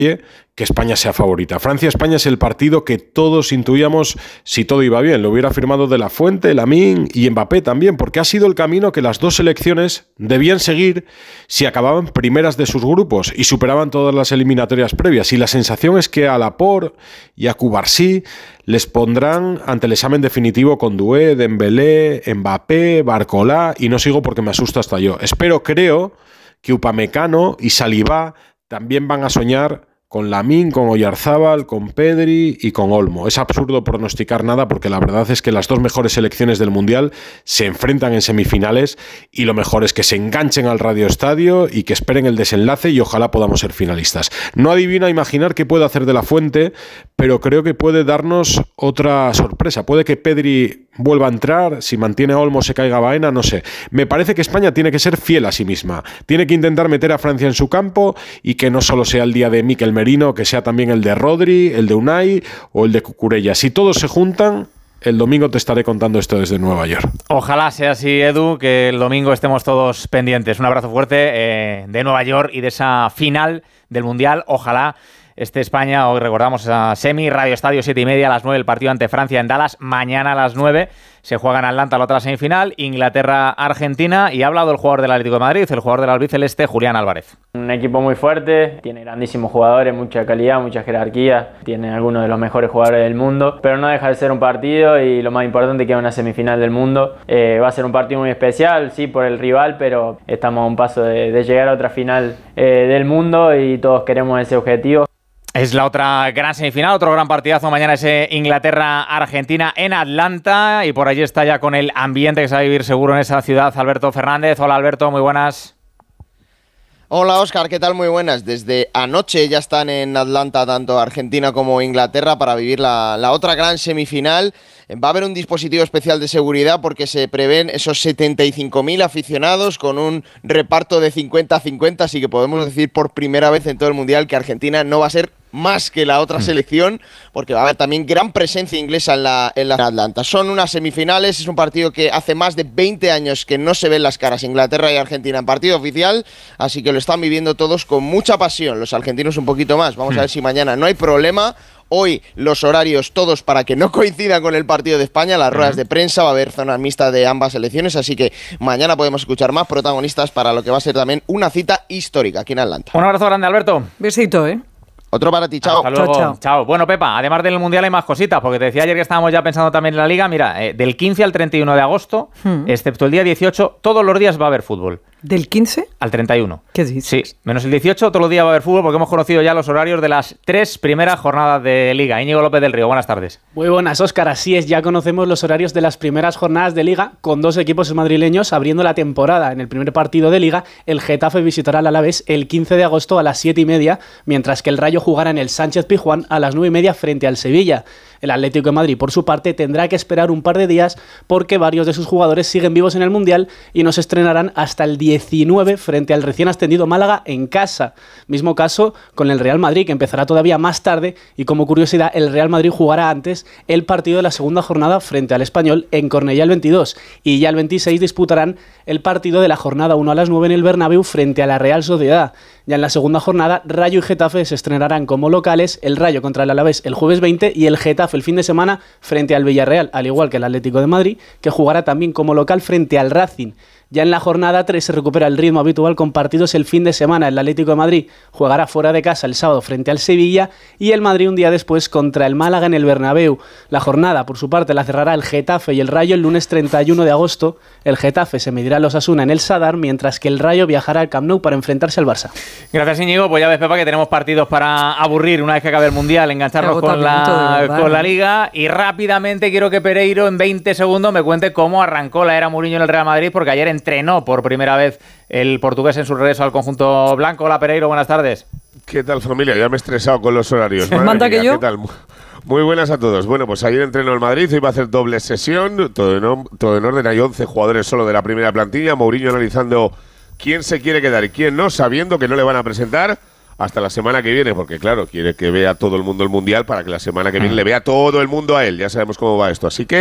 que España sea favorita. Francia-España es el partido que todos intuíamos si todo iba bien. Lo hubiera firmado De La Fuente, Lamine y Mbappé también, porque ha sido el camino que las dos selecciones debían seguir si acababan primeras de sus grupos y superaban todas las eliminatorias previas. Y la sensación es que a Laporte y a Cubarsí les pondrán ante el examen definitivo con Doué, Dembélé, Mbappé, Barcola, y no sigo porque me asusta hasta yo. Creo que Upamecano y Saliba también van a soñar con Lamine, con Oyarzábal, con Pedri y con Olmo. Es absurdo pronosticar nada porque la verdad es que las dos mejores selecciones del Mundial se enfrentan en semifinales y lo mejor es que se enganchen al Radio Estadio y que esperen el desenlace y ojalá podamos ser finalistas. No adivino a imaginar qué puede hacer De La Fuente, pero creo que puede darnos otra sorpresa. Puede que Pedri vuelva a entrar, si mantiene a Olmo se caiga Baena, no sé. Me parece que España tiene que ser fiel a sí misma. Tiene que intentar meter a Francia en su campo y que no solo sea el día de Mikel Merino, que sea también el de Rodri, el de Unai o el de Cucurella. Si todos se juntan, el domingo te estaré contando esto desde Nueva York. Ojalá sea así, Edu, que el domingo estemos todos pendientes. Un abrazo fuerte de Nueva York y de esa final del Mundial. Ojalá España, hoy recordamos esa semi, Radio Estadio 7:30 a las 9, el partido ante Francia en Dallas. Mañana a las 9 se juega en Atlanta la otra semifinal, Inglaterra-Argentina, y ha hablado el jugador del Atlético de Madrid, el jugador del albiceleste, Julián Álvarez. Un equipo muy fuerte, tiene grandísimos jugadores, mucha calidad, mucha jerarquía, tiene algunos de los mejores jugadores del mundo, pero no deja de ser un partido y lo más importante que es una semifinal del mundo. Va a ser un partido muy especial, sí, por el rival, pero estamos a un paso de llegar a otra final del mundo y todos queremos ese objetivo. Es la otra gran semifinal, otro gran partidazo mañana, ese Inglaterra-Argentina en Atlanta, y por allí está ya con el ambiente que se va a vivir seguro en esa ciudad Alberto Fernández. Hola Alberto, muy buenas. Hola Óscar, ¿qué tal? Muy buenas. Desde anoche ya están en Atlanta tanto Argentina como Inglaterra para vivir la otra gran semifinal. Va a haber un dispositivo especial de seguridad porque se prevén esos 75.000 aficionados con un reparto de 50-50, así que podemos decir por primera vez en todo el Mundial que Argentina no va a ser más que la otra selección, porque va a haber también gran presencia inglesa en la Atlanta. Son unas semifinales, es un partido que hace más de 20 años que no se ven las caras Inglaterra y Argentina en partido oficial, así que lo están viviendo todos con mucha pasión, los argentinos un poquito más. Vamos a ver si mañana no hay problema. Hoy los horarios todos para que no coincidan con el partido de España, las ruedas de prensa, va a haber zonas mixtas de ambas selecciones, así que mañana podemos escuchar más protagonistas para lo que va a ser también una cita histórica aquí en Atlanta. Un abrazo grande, Alberto. Besito, Otro para ti, chao. Hasta luego. Chao. Bueno, Pepa, además del Mundial hay más cositas, porque te decía ayer que estábamos ya pensando también en la Liga. Mira, del 15 al 31 de agosto, excepto el día 18, todos los días va a haber fútbol. ¿Del 15? Al 31. ¿Qué dices? Sí, menos el 18, todos los días va a haber fútbol porque hemos conocido ya los horarios de las 3 primeras jornadas de Liga. Íñigo López del Río, buenas tardes. Muy buenas, Óscar. Así es, ya conocemos los horarios de las primeras jornadas de Liga, con dos equipos madrileños abriendo la temporada. En el primer partido de Liga, el Getafe visitará al Alavés el 15 de agosto a las 7:30, mientras que el Rayo jugará en el Sánchez-Pizjuán a las 9:30 frente al Sevilla. El Atlético de Madrid, por su parte, tendrá que esperar un par de días porque varios de sus jugadores siguen vivos en el Mundial y no se estrenarán hasta el 19 frente al recién ascendido Málaga en casa. Mismo caso con el Real Madrid, que empezará todavía más tarde, y como curiosidad, el Real Madrid jugará antes el partido de la segunda jornada frente al Español en Cornellá el 22, y ya el 26 disputarán el partido de la jornada 1 a las 9 en el Bernabéu frente a la Real Sociedad. Ya en la segunda jornada, Rayo y Getafe se estrenarán como locales, el Rayo contra el Alavés el jueves 20 y el Getafe el fin de semana frente al Villarreal, al igual que el Atlético de Madrid, que jugará también como local frente al Racing. Ya en la jornada 3 se recupera el ritmo habitual con partidos el fin de semana. El Atlético de Madrid jugará fuera de casa el sábado frente al Sevilla y el Madrid un día después contra el Málaga en el Bernabéu. La jornada, por su parte, la cerrará el Getafe y el Rayo el lunes 31 de agosto. El Getafe se medirá a los Osasuna en el Sadar, mientras que el Rayo viajará al Camp Nou para enfrentarse al Barça. Gracias, Íñigo. Pues ya ves, Pepa, que tenemos partidos para aburrir una vez que acabe el Mundial, engancharnos con la Liga. Y rápidamente quiero que Pereiro en 20 segundos me cuente cómo arrancó la era Mourinho en el Real Madrid, porque ayer entrenó por primera vez el portugués en su regreso al conjunto blanco. Hola, Pereiro, buenas tardes. ¿Qué tal, familia? Ya me he estresado con los horarios. ¿Manda que yo? ¿Qué tal? Muy buenas a todos. Bueno, pues ayer entrenó el Madrid, hoy va a hacer doble sesión, todo en orden. Hay 11 jugadores solo de la primera plantilla. Mourinho analizando quién se quiere quedar y quién no, sabiendo que no le van a presentar hasta la semana que viene, porque claro, quiere que vea todo el mundo el Mundial para que la semana que viene le vea todo el mundo a él. Ya sabemos cómo va esto. Así que